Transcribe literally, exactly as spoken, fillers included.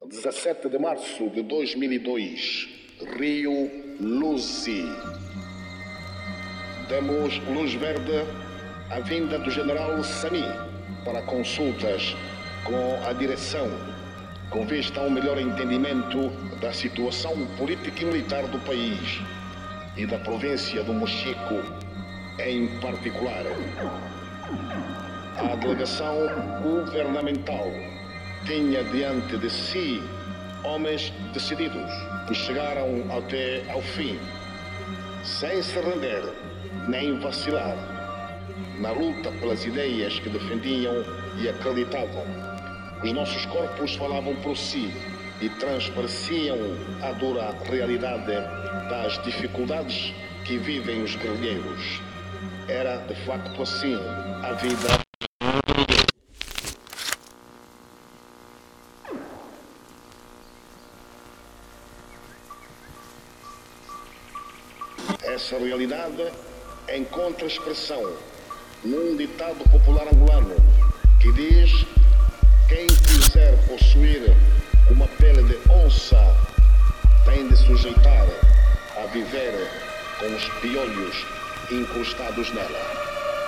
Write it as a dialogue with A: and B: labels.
A: dezassete de março de dois mil e dois, Rio Luzi. Demos luz verde à vinda do general Sami para consultas com a direção, com vista a um melhor entendimento da situação política e militar do país e da província do Mochico em particular. A delegação governamental tinha diante de si homens decididos que chegaram até ao fim, sem se render nem vacilar, na luta pelas ideias que defendiam e acreditavam. Os nossos corpos falavam por si e transpareciam a dura realidade das dificuldades que vivem os guerrilheiros. Era de facto assim a vida. Essa realidade encontra expressão num ditado popular angolano que diz: quem quiser possuir uma pele de onça tem de sujeitar a viver com os piolhos incrustados nela.